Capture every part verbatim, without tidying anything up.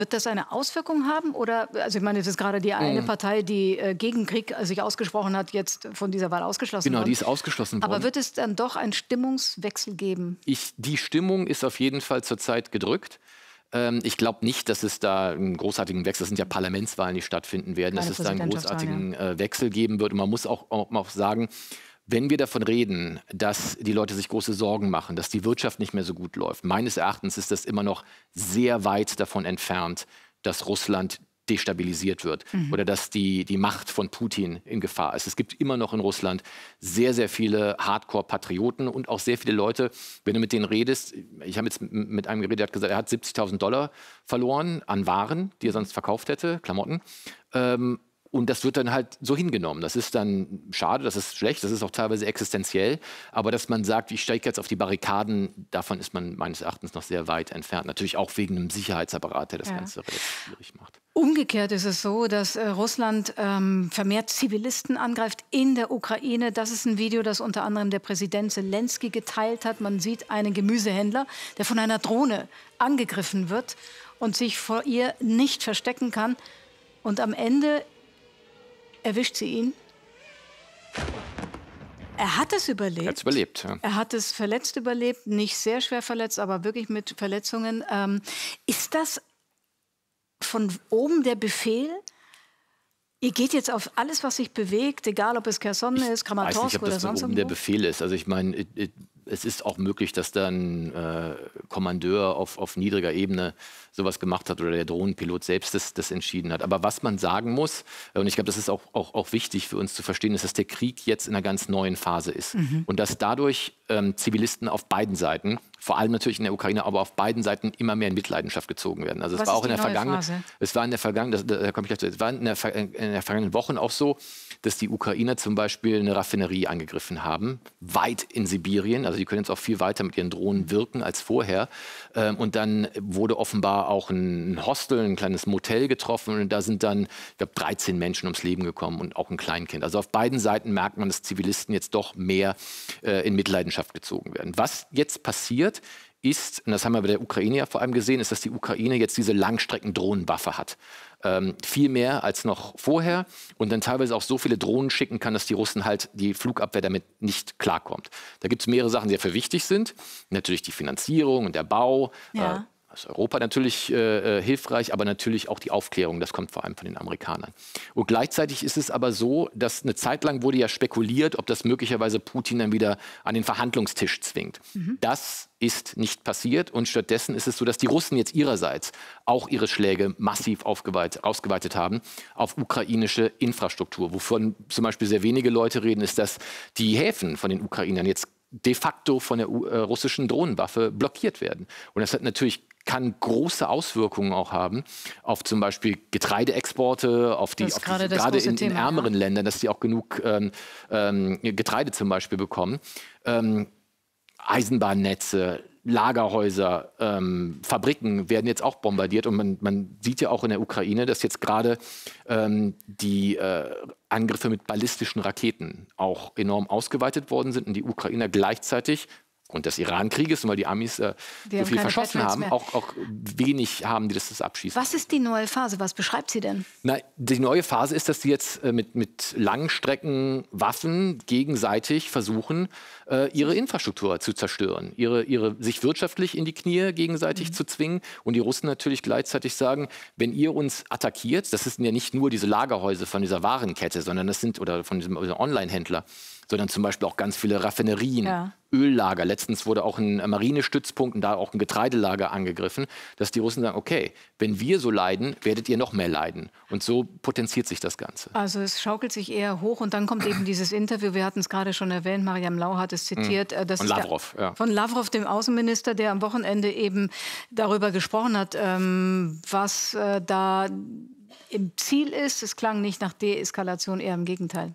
Wird das eine Auswirkung haben? Oder, also ich meine, es ist gerade die eine Mhm. Partei, die äh, gegen Krieg sich ausgesprochen hat, jetzt von dieser Wahl ausgeschlossen Genau, worden. die ist ausgeschlossen worden. Aber wird es dann doch einen Stimmungswechsel geben? Ich, die Stimmung ist auf jeden Fall zurzeit gedrückt. Ähm, ich glaube nicht, dass es da einen großartigen Wechsel, das sind ja Parlamentswahlen, die stattfinden werden, Keine dass es da einen Präsidentschaftswahlen, großartigen äh, Wechsel geben wird. Und man muss auch, auch, auch sagen, wenn wir davon reden, dass die Leute sich große Sorgen machen, dass die Wirtschaft nicht mehr so gut läuft, meines Erachtens ist das immer noch sehr weit davon entfernt, dass Russland destabilisiert wird Mhm. oder dass die, die Macht von Putin in Gefahr ist. Es gibt immer noch in Russland sehr, sehr viele Hardcore-Patrioten und auch sehr viele Leute, wenn du mit denen redest, ich habe jetzt mit einem geredet, der hat gesagt, er hat siebzigtausend Dollar verloren an Waren, die er sonst verkauft hätte, Klamotten. Ähm, Und das wird dann halt so hingenommen. Das ist dann schade, das ist schlecht, das ist auch teilweise existenziell. Aber dass man sagt, ich steige jetzt auf die Barrikaden, davon ist man meines Erachtens noch sehr weit entfernt. Natürlich auch wegen einem Sicherheitsapparat, der das Ja. Ganze relativ schwierig macht. Umgekehrt ist es so, dass äh, Russland ähm, vermehrt Zivilisten angreift in der Ukraine. Das ist ein Video, das unter anderem der Präsident Zelensky geteilt hat. Man sieht einen Gemüsehändler, der von einer Drohne angegriffen wird und sich vor ihr nicht verstecken kann. Und am Ende erwischt sie ihn. Er hat es überlebt. Er hat es überlebt, ja. Er hat es verletzt überlebt, nicht sehr schwer verletzt, aber wirklich mit Verletzungen. Ähm, ist das von oben der Befehl? Ihr geht jetzt auf alles, was sich bewegt, egal ob es Kherson ist, Ich weiß nicht, Kramatorsk ob oder das von sonst oben der irgendwo? Befehl ist. Also ich meine, it- it- es ist auch möglich, dass dann äh, Kommandeur auf, auf niedriger Ebene sowas gemacht hat oder der Drohnenpilot selbst das, das entschieden hat. Aber was man sagen muss, äh, und ich glaube, das ist auch, auch, auch wichtig für uns zu verstehen, ist, dass der Krieg jetzt in einer ganz neuen Phase ist. Mhm. Und dass dadurch ähm, Zivilisten auf beiden Seiten, vor allem natürlich in der Ukraine, aber auf beiden Seiten immer mehr in Mitleidenschaft gezogen werden. Also es Was war ist auch in die der neue Vergangenheit, Phase? es war in der Vergangenheit, da, da komme ich gleich zu, es war in der, Ver- in der vergangenen Wochen auch so, dass die Ukrainer zum Beispiel eine Raffinerie angegriffen haben, weit in Sibirien. Also die können jetzt auch viel weiter mit ihren Drohnen wirken als vorher. Ähm, und dann wurde offenbar auch ein Hostel, ein kleines Motel getroffen. Und da sind dann, ich glaube, dreizehn Menschen ums Leben gekommen und auch ein Kleinkind. Also auf beiden Seiten merkt man, dass Zivilisten jetzt doch mehr äh, in Mitleidenschaft gezogen werden. Was jetzt passiert, ist, und das haben wir bei der Ukraine ja vor allem gesehen, ist, dass die Ukraine jetzt diese Langstrecken-Drohnenwaffe hat. Ähm, viel mehr als noch vorher und dann teilweise auch so viele Drohnen schicken kann, dass die Russen halt die Flugabwehr damit nicht klarkommt. Da gibt es mehrere Sachen, die dafür wichtig sind. Natürlich die Finanzierung und der Bau. Ja. Äh, aus Europa natürlich äh, äh, hilfreich, aber natürlich auch die Aufklärung. Das kommt vor allem von den Amerikanern. Und gleichzeitig ist es aber so, dass eine Zeit lang wurde ja spekuliert, ob das möglicherweise Putin dann wieder an den Verhandlungstisch zwingt. Mhm. Das ist nicht passiert und stattdessen ist es so, dass die Russen jetzt ihrerseits auch ihre Schläge massiv aufgeweitet, ausgeweitet haben auf ukrainische Infrastruktur. Wovon zum Beispiel sehr wenige Leute reden, ist, dass die Häfen von den Ukrainern jetzt de facto von der äh, russischen Drohnenwaffe blockiert werden. Und das hat natürlich kann große Auswirkungen auch haben auf zum Beispiel Getreideexporte, auf die, Das ist auf gerade die, das gerade große in, in Thema, ja. ärmeren Ländern, dass die auch genug ähm, ähm, Getreide zum Beispiel bekommen. Ähm, Eisenbahnnetze, Lagerhäuser, ähm, Fabriken werden jetzt auch bombardiert. Und man, man sieht ja auch in der Ukraine, dass jetzt gerade ähm, die äh, Angriffe mit ballistischen Raketen auch enorm ausgeweitet worden sind und die Ukrainer gleichzeitig und des Iran-Krieges, und weil die Amis äh, Die so haben viel keine verschossen Patriots haben, mehr. auch, auch wenig haben, die das, das abschießen. Was ist die neue Phase? Was beschreibt sie denn? Na, die neue Phase ist, dass sie jetzt äh, mit, mit Langstreckenwaffen gegenseitig versuchen, äh, ihre Infrastruktur zu zerstören, ihre, ihre, sich wirtschaftlich in die Knie gegenseitig Mhm. zu zwingen. Und die Russen natürlich gleichzeitig sagen, wenn ihr uns attackiert, das sind ja nicht nur diese Lagerhäuser von dieser Warenkette, sondern das sind, oder von diesem Online-Händler, sondern zum Beispiel auch ganz viele Raffinerien, Ja. Öllager. Letztens wurde auch ein Marinestützpunkt und da auch ein Getreidelager angegriffen, dass die Russen sagen, okay, wenn wir so leiden, werdet ihr noch mehr leiden. Und so potenziert sich das Ganze. Also es schaukelt sich eher hoch und dann kommt eben dieses Interview, wir hatten es gerade schon erwähnt, Mariam Lau hat es zitiert. äh, Das Von ist der- Lavrov, ja. Von Lavrov, dem Außenminister, der am Wochenende eben darüber gesprochen hat, ähm, was äh, da im Ziel ist. Es klang nicht nach Deeskalation, eher im Gegenteil.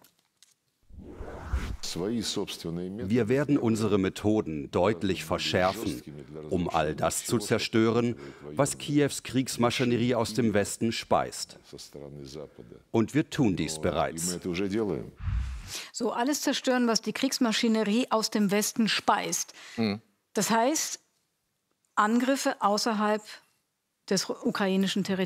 Wir werden unsere Methoden deutlich verschärfen, um all das zu zerstören, was Kiews Kriegsmaschinerie aus dem Westen speist. Und wir tun dies bereits. So alles zerstören, was die Kriegsmaschinerie aus dem Westen speist. Mhm. Das heißt, Angriffe außerhalb des ukrainischen Territoriums.